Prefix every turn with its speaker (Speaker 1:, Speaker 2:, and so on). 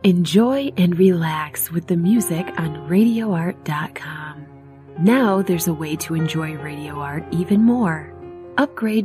Speaker 1: Enjoy and relax with the music on RadioArt.com. Now there's a way to enjoy Radio Art even more. Upgrade